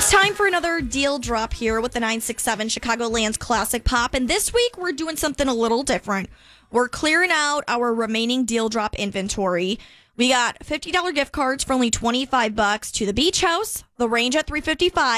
It's time for another deal drop here with the 967 Chicagoland's Classic Pop. And this week, we're doing something a little different. We're clearing out our remaining deal drop inventory. We got $50 gift cards for only $25 to the Beach House, the Range at $355.